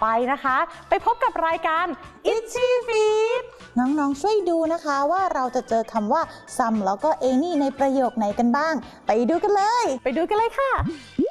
ไปนะคะไปพบกับรายการ Itchy Feet น้องๆช่วยดูนะคะว่าเราจะเจอคำว่า some แล้วก็ any ในประโยคไหนกันบ้างไปดูกันเลยค่ะ